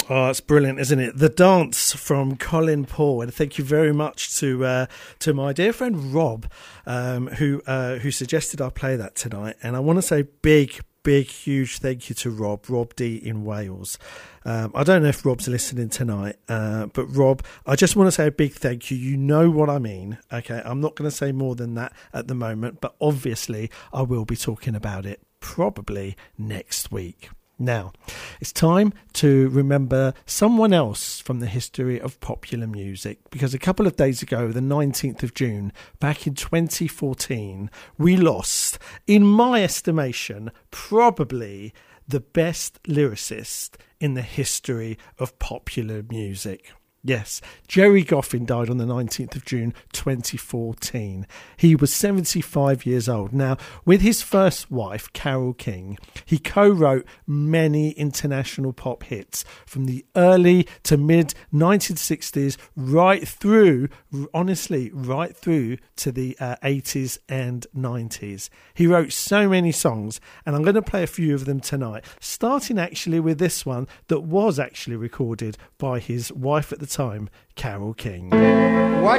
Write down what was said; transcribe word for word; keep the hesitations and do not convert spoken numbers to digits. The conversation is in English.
Oh, it's brilliant, isn't it? The Dance from Colin Paul. And thank you very much to uh, to my dear friend Rob, um, who uh, who suggested I play that tonight. And I want to say big, big, huge thank you to Rob, Rob D in Wales. Um, I don't know if Rob's listening tonight, uh, but Rob, I just want to say a big thank you. You know what I mean. Okay, I'm not going to say more than that at the moment, but obviously I will be talking about it probably next week. Now, it's time to remember someone else from the history of popular music, because a couple of days ago, the nineteenth of June, back in twenty fourteen, we lost, in my estimation, probably the best lyricist in the history of popular music. Yes, Gerry Goffin died on the nineteenth of June twenty fourteen. He was seventy-five years old. Now, with his first wife, Carole King, he co-wrote many international pop hits from the early to mid nineteen sixties right through, honestly, right through to the uh, eighties and nineties. He wrote so many songs, and I'm going to play a few of them tonight, starting actually with this one that was actually recorded by his wife at the time, Carole King. What